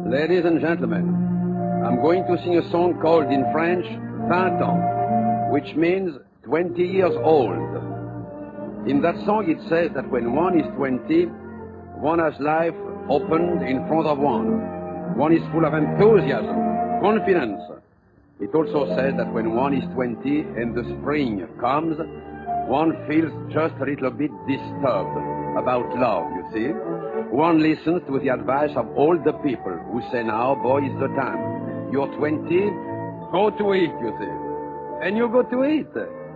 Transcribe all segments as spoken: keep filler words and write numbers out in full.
Ladies and gentlemen, I'm going to sing a song called in French, vingt ans, which means twenty years old. In that song it says that when one is twenty, one has life opened in front of one. One is full of enthusiasm, confidence. It also says that when one is twenty and the spring comes, one feels just a little bit disturbed about love, you see. One listens to the advice of all the people who say, now, boy, is the time. You're twenty, go to it, you see. And you go to it.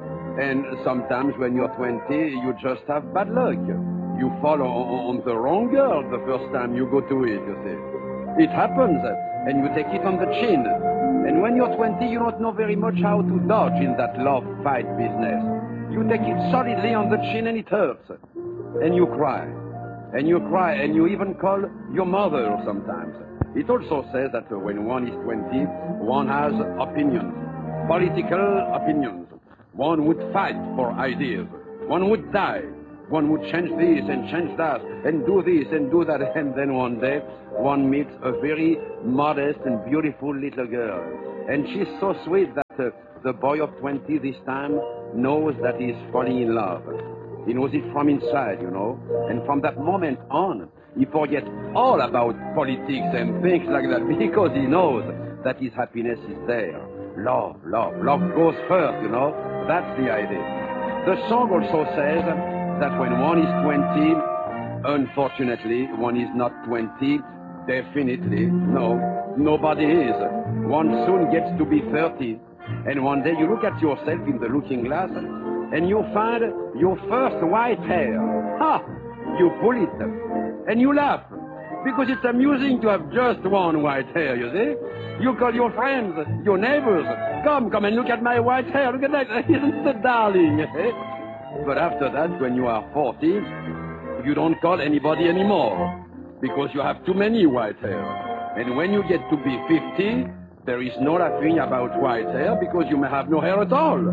And sometimes when you're twenty, you just have bad luck. You fall on, on the wrong girl the first time you go to it, you see. It happens, and you take it on the chin. And when you're twenty, you don't know very much how to dodge in that love fight business. You take it solidly on the chin and it hurts. And you cry. And you cry, and you even call your mother sometimes. It also says that when one is twenty, one has opinions, political opinions. One would fight for ideas. One would die. One would change this and change that, and do this and do that. And then one day, one meets a very modest and beautiful little girl. And she's so sweet that uh, the boy of twenty this time knows that he's falling in love. He knows it from inside, you know. And from that moment on, he forgets all about politics and things like that because he knows that his happiness is there. Love, love, love goes first, you know. That's the idea. The song also says that when one is twenty, unfortunately, one is not twenty, definitely. No, nobody is. One soon gets to be thirty. And one day you look at yourself in the looking glass and you find your first white hair. Ha! You pull it and you laugh because it's amusing to have just one white hair, you see. You call your friends, your neighbors, come, come and look at my white hair. Look at that, isn't it darling? Eh? But after that, when you are forty, you don't call anybody anymore because you have too many white hair. And when you get to be fifty, there is no laughing about white hair because you may have no hair at all.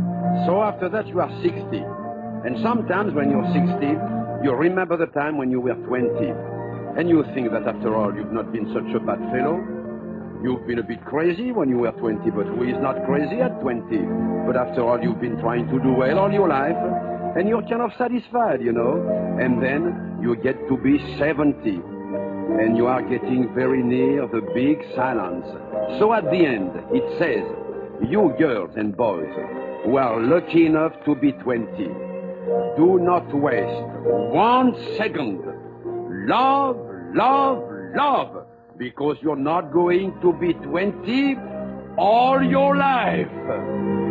So after that, you are sixty. And sometimes when you're sixty, you remember the time when you were twenty. And you think that after all, you've not been such a bad fellow. You've been a bit crazy when you were twenty, but who is not crazy at twenty? But after all, you've been trying to do well all your life, and you're kind of satisfied, you know. And then you get to be seventy, and you are getting very near the big silence. So at the end, it says, you girls and boys who are lucky enough to be twenty, do not waste one second. Love, love, love. Because you're not going to be twenty all your life.